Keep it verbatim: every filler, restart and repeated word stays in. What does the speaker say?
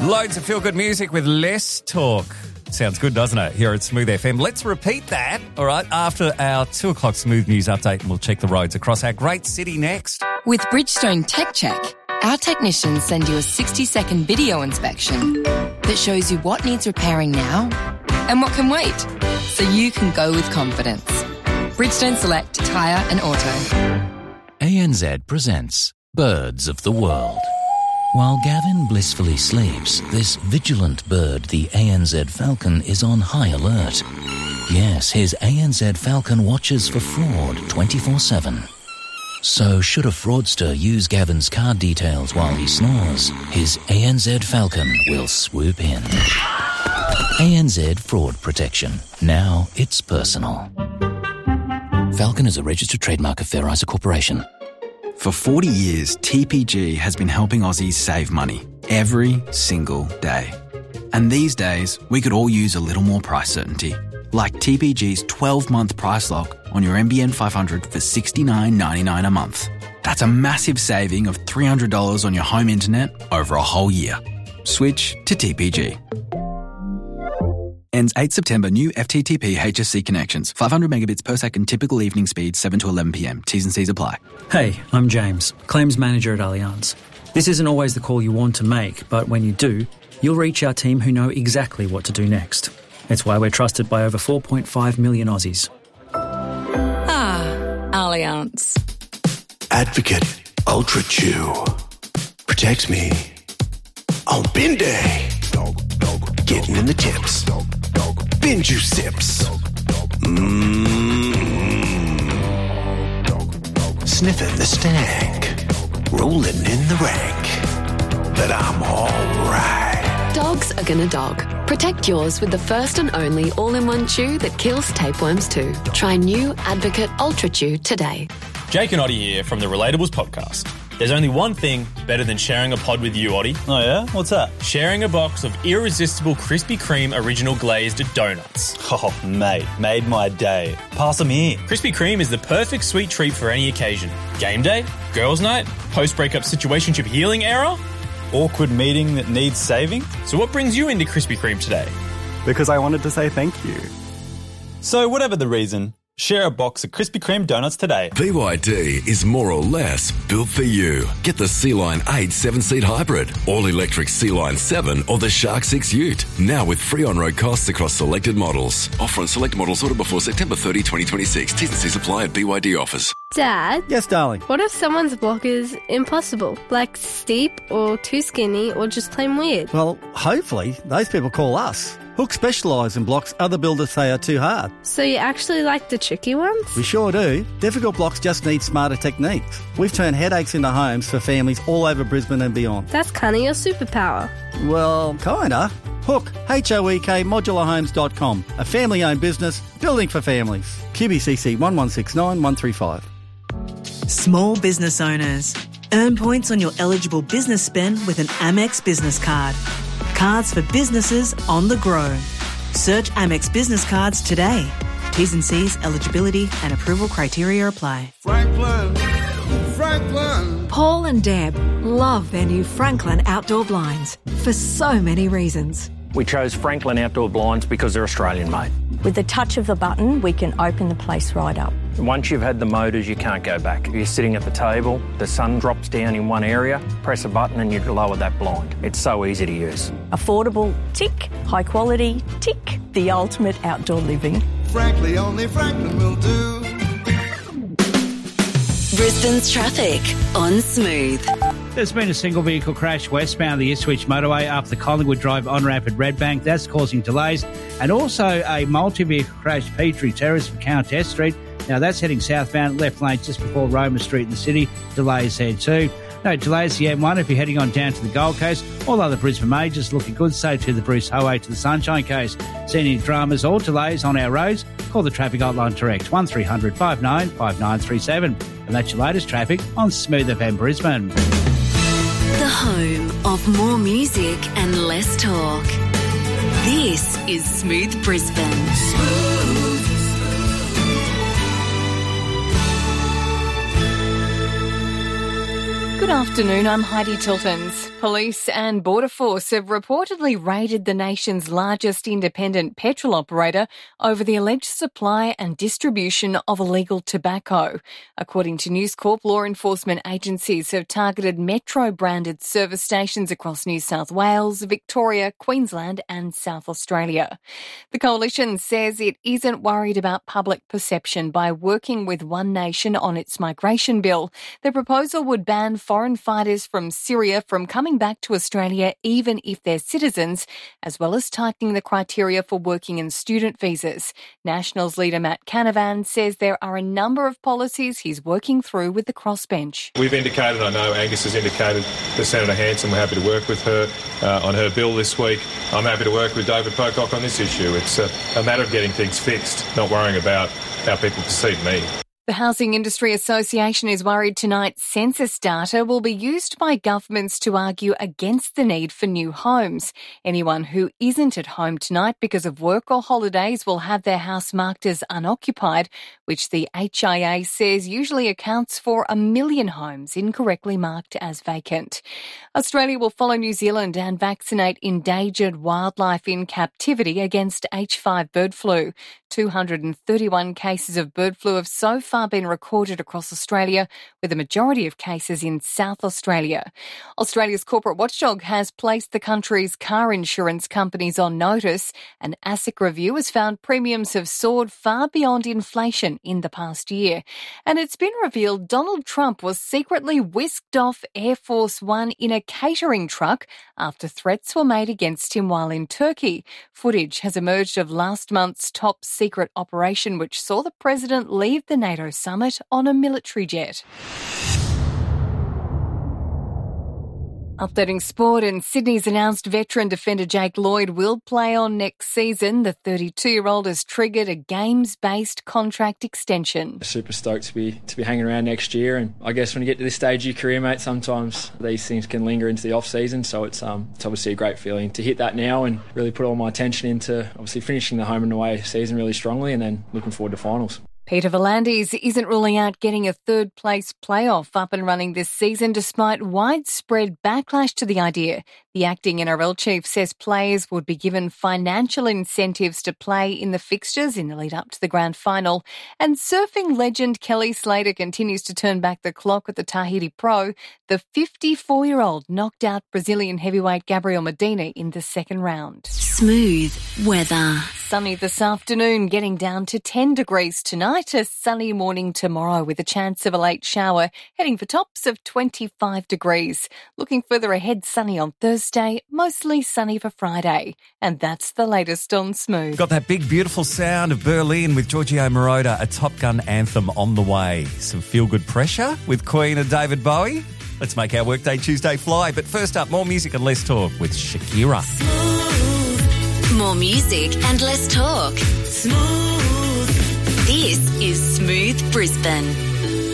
Loads of feel-good music with less talk. Sounds good, doesn't it, here at Smooth F M? Let's repeat that, all right, after our two o'clock Smooth News update, and we'll check the roads across our great city next. With Bridgestone Tech Check, our technicians send you a sixty-second video inspection that shows you what needs repairing now and what can wait, so you can go with confidence. Bridgestone Select Tyre and Auto. A N Z presents Birds of the World. While Gavin blissfully sleeps, this vigilant bird, the A N Z falcon, is on high alert. Yes, his A N Z falcon watches for fraud twenty-four seven. So should a fraudster use Gavin's card details while he snores, his A N Z falcon will swoop in. A N Z Fraud Protection. Now it's personal. Falcon is a registered trademark of Fair Isa Corporation. For forty years, T P G has been helping Aussies save money every single day. And these days, we could all use a little more price certainty. Like T P G's twelve-month price lock on your N B N five hundred for sixty-nine ninety-nine a month. That's a massive saving of three hundred dollars on your home internet over a whole year. Switch to T P G. Ends eighth September. New F T T P H S C connections. five hundred megabits per second typical evening speed, seven to eleven p.m. T's and C's apply. Hey, I'm James, Claims Manager at Allianz. This isn't always the call you want to make, but when you do, you'll reach our team who know exactly what to do next. It's why we're trusted by over four point five million Aussies. Ah, Allianz. Advocate Ultra Chew protects me on bin day. Getting in the tips. Bin juice sips. Mmm. Sniffing the stank. Rolling in the rank. But I'm alright. Dogs are gonna dog. Protect yours with the first and only all-in-one chew that kills tapeworms too. Try new Advocate Ultra Chew today. Jake and Oddie here from the Relatables podcast. There's only one thing better than sharing a pod with you, Oddie. Oh yeah? What's that? Sharing a box of irresistible Krispy Kreme original glazed donuts. Oh, mate, made my day. Pass them here. Krispy Kreme is the perfect sweet treat for any occasion. Game day, girls' night, post-breakup situationship healing era. Awkward meeting that needs saving. So what brings you into Krispy Kreme today? Because I wanted to say thank you. So whatever the reason, share a box of Krispy Kreme donuts today. B Y D is more or less built for you. Get the Sea-Line eight seven-seat hybrid, all-electric Sea-Line seven or the Shark six Ute. Now with free on-road costs across selected models. Offer on select models ordered before September thirtieth, twenty twenty-six. T's and C's apply at B Y D offers. Dad? Yes, darling? What if someone's block is impossible? Like steep or too skinny or just plain weird? Well, hopefully those people call us. Hook specialise in blocks other builders say are too hard. So you actually like the tricky ones? We sure do. Difficult blocks just need smarter techniques. We've turned headaches into homes for families all over Brisbane and beyond. That's kind of your superpower. Well, kinda. Hook, H O E K, modular homes dot com. A family-owned business, building for families. Q B C C one one six nine one three five. Small business owners. Earn points on your eligible business spend with an Amex business card. Cards for businesses on the grow. Search Amex Business Cards today. T's and C's, eligibility and approval criteria apply. Franklin, Franklin. Paul and Deb love their new Franklin outdoor blinds for so many reasons. We chose Franklin outdoor blinds because they're Australian made. With the touch of the button, we can open the place right up. Once you've had the motors, you can't go back. You're sitting at the table, the sun drops down in one area, press a button and you lower that blind. It's so easy to use. Affordable, tick. High quality, tick. The ultimate outdoor living. Frankly, only Franklin will do. Brisbane's traffic on Smooth. There's been a single vehicle crash westbound the Ipswich motorway up the Collingwood Drive on-ramp at Redbank. That's causing delays. And also a multi-vehicle crash Petrie Terrace from Countess Street. Now that's heading southbound, left lane just before Roma Street in the city. Delays there too. No delays the M one if you're heading on down to the Gold Coast. All other Brisbane majors looking good. So to the Bruce Highway to the Sunshine Coast. See any dramas or delays on our roads? Call the traffic hotline direct one three hundred five nine five nine three seven. And that's your latest traffic on Smooth F M Brisbane. The home of more music and less talk. This is Smooth Brisbane. Smooth. Good afternoon, I'm Heidi Tiltons. Police and Border Force have reportedly raided the nation's largest independent petrol operator over the alleged supply and distribution of illegal tobacco. According to News Corp, law enforcement agencies have targeted Metro-branded service stations across New South Wales, Victoria, Queensland and South Australia. The coalition says it isn't worried about public perception by working with One Nation on its migration bill. The proposal would ban foreign fighters from Syria from coming back to Australia even if they're citizens, as well as tightening the criteria for working and student visas. Nationals leader Matt Canavan says there are a number of policies he's working through with the crossbench. We've indicated, I know Angus has indicated to Senator Hanson we're happy to work with her uh, on her bill this week. I'm happy to work with David Pocock on this issue. It's a, a matter of getting things fixed, not worrying about how people perceive me. The Housing Industry Association is worried tonight's census data will be used by governments to argue against the need for new homes. Anyone who isn't at home tonight because of work or holidays will have their house marked as unoccupied, which the H I A says usually accounts for a million homes incorrectly marked as vacant. Australia will follow New Zealand and vaccinate endangered wildlife in captivity against H five bird flu. two hundred thirty-one cases of bird flu have so far been recorded across Australia, with a majority of cases in South Australia. Australia's corporate watchdog has placed the country's car insurance companies on notice. An ASIC review has found premiums have soared far beyond inflation in the past year. And it's been revealed Donald Trump was secretly whisked off Air Force One in a catering truck after threats were made against him while in Turkey. Footage has emerged of last month's top secret operation which saw the president leave the NATO summit on a military jet. Updating sport, and Sydney's announced veteran defender Jake Lloyd will play on next season. The thirty-two-year-old has triggered a games-based contract extension. Super stoked to be to be hanging around next year, and I guess when you get to this stage of your career, mate, sometimes these things can linger into the off-season, so it's um it's obviously a great feeling to hit that now and really put all my attention into obviously finishing the home and away season really strongly and then looking forward to finals. Peter V'landys isn't ruling out getting a third-place playoff up and running this season despite widespread backlash to the idea. The acting N R L chief says players would be given financial incentives to play in the fixtures in the lead-up to the grand final. And surfing legend Kelly Slater continues to turn back the clock at the Tahiti Pro. The fifty-four-year-old knocked out Brazilian heavyweight Gabriel Medina in the second round. Smooth weather. Sunny this afternoon, getting down to ten degrees tonight. A sunny morning tomorrow with a chance of a late shower, heading for tops of twenty-five degrees. Looking further ahead, sunny on Thursday, mostly sunny for Friday. And that's the latest on Smooth. Got that big, beautiful sound of Berlin with Giorgio Moroder, a Top Gun anthem on the way. Some feel-good pressure with Queen and David Bowie. Let's make our Workday Tuesday fly. But first up, more music and less talk with Shakira. More music and less talk. Smooth. This is Smooth Brisbane.